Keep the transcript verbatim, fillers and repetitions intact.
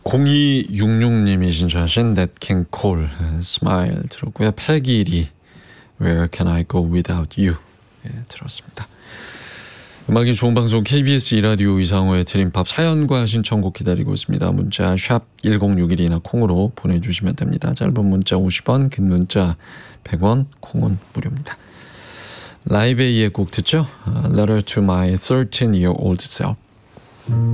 공이육육님이 신청하신 Nat King Cole, Smile 들었고요. 패기리, Where Can I Go Without You 예, 들었습니다. 음악이 좋은 방송 케이비에스 이라디오 이상호의 드림팝 사연과 신청곡 기다리고 있습니다. 문자 샵 일공육일이나 콩으로 보내주시면 됩니다. 짧은 문자 오십 원, 긴 문자 백 원, 콩은 무료입니다. 라이베이의 곡 듣죠? Letter to my thirteen year old self.